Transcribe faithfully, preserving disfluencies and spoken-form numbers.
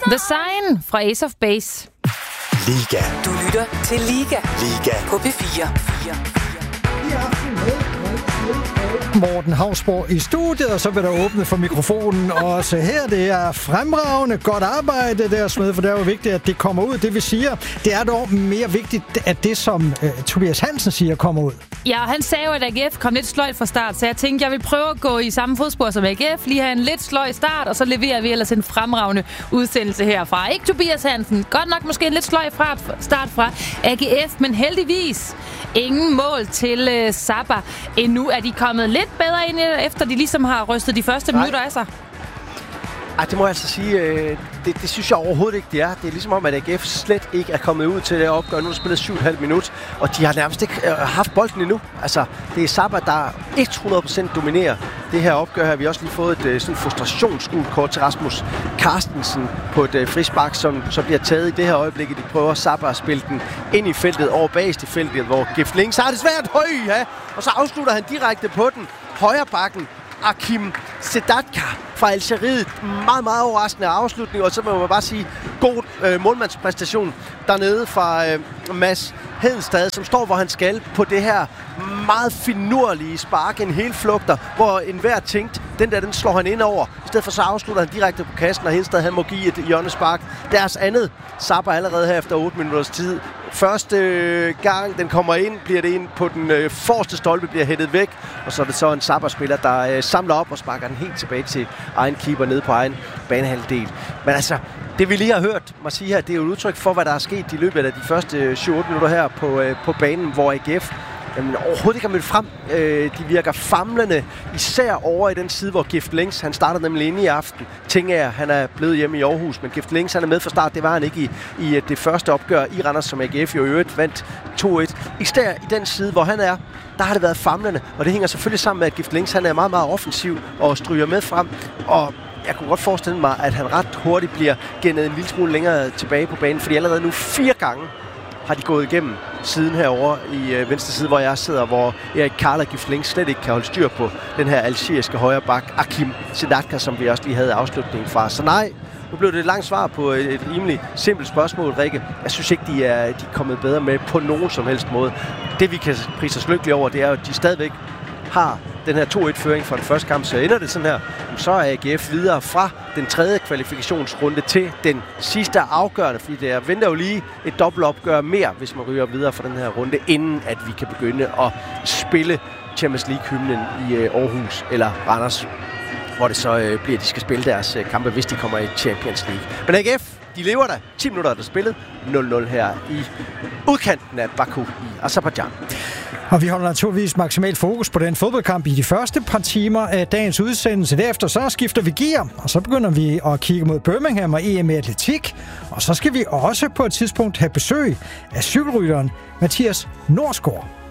The Sign fra Ace of Base. Liga. Du lytter til Liga. Liga. På P fire. Morten Hausborg i studiet, og så vil der åbne for mikrofonen også her. Det er fremragende godt arbejde der, Smed, for det er jo vigtigt, at det kommer ud. Det vi siger, det er dog mere vigtigt, at det, som uh, Tobias Hansen siger, kommer ud. Ja, han sagde jo, at A G F kom lidt sløjt fra start, så jeg tænkte, jeg vil prøve at gå i samme fodspor som A G F, lige have en lidt sløj start, og så leverer vi ellers en fremragende udsendelse herfra. Ikke Tobias Hansen, godt nok måske en lidt sløj start fra A G F, men heldigvis ingen mål til uh, Saba. Endnu er de kommet lidt bedre ind, efter de ligesom har rystet de første Nej. minutter af sig. Ej, det må jeg altså sige, øh, det, det synes jeg overhovedet ikke, det er. Det er ligesom om, at A G F slet ikke er kommet ud til det opgør. Nu har de spillet syv komma fem minut, og de har nærmest ikke øh, haft bolden endnu. Altså, det er Saba, der hundrede procent dominerer det her opgør her. Vi har også lige fået et øh, sådan frustrationsgult kort til Rasmus Carstensen på et øh, frispark, som så bliver taget i det her øjeblik. De prøver Saba at spille den ind i feltet, over bagest i feltet, hvor Gift Links har det svært. Høj, ja. Og så afslutter han direkte på den. Højre bakken. Akim Sedatka fra Algeriet. Meget, meget overraskende afslutning, og så må man bare sige, god øh, målmandspræstation dernede fra øh, Mads Hedenstad, som står, hvor han skal på det her meget finurlige spark, en hel flugter, hvor enhver tænkt, den der, den slår han ind over. I stedet for så afslutter han direkte på kassen, og Hedenstad, han må give et hjørnespark. Deres andet Saba allerede her efter otte minutters tid. Første gang, den kommer ind, bliver det ind på den øh, forreste stolpe, bliver hættet væk, og så er det så en Saba-spiller, der øh, samler op og sparker den helt tilbage til egen keeper nede på egen banehalvdel. Men altså, det vi lige har hørt mig sige her, det er jo et udtryk for, hvad der er sket i løbet af de første syv otte minutter her på, øh, på banen, hvor A G F jamen, overhovedet ikke har mødt frem. Øh, de virker famlende, især over i den side, hvor Gift Links, han starter nemlig inde i aften. Tingager, han er blevet hjemme i Aarhus, men Gift Links, han er med fra start. Det var han ikke i, i det første opgør i Randers, som A G F jo i øvrigt vandt to et. Især i den side, hvor han er, der har det været famlende, og det hænger selvfølgelig sammen med, at Gift Links, han er meget, meget offensiv og stryger med frem, og jeg kunne godt forestille mig, at han ret hurtigt bliver gennet en lille smule længere tilbage på banen, fordi allerede nu fire gange har de gået igennem siden herovre i øh, venstre side, hvor jeg sidder, hvor Erik Karl og Gift Links slet ikke kan holde styr på den her algeriske højre bak, Akim Sedatka, som vi også lige havde afslutningen fra. Så nej, nu blev det et langt svar på et, et rimelig simpelt spørgsmål, Rikke. Jeg synes ikke, de er, de er kommet bedre med på nogen som helst måde. Det vi kan prise os lykkelige over, det er, at de stadigvæk har den her to et-føring fra den første kamp, så ender det sådan her, så er A G F videre fra den tredje kvalifikationsrunde til den sidste afgørende, fordi der venter jo lige et dobbeltopgør mere, hvis man ryger videre fra den her runde, inden at vi kan begynde at spille Champions League-hymnen i Aarhus eller Randers, hvor det så øh, bliver, at de skal spille deres øh, kampe, hvis de kommer i Champions League. Men A G F, de lever der. ti minutter er der spillet. nul nul her i udkanten af Baku i Aserbajdsjan. Og vi holder naturligvis maksimalt fokus på den fodboldkamp i de første par timer af dagens udsendelse. Derefter så skifter vi gear, og så begynder vi at kigge mod Birmingham og E M i atletik. Og så skal vi også på et tidspunkt have besøg af cykelrytteren Mathias Norsgaard.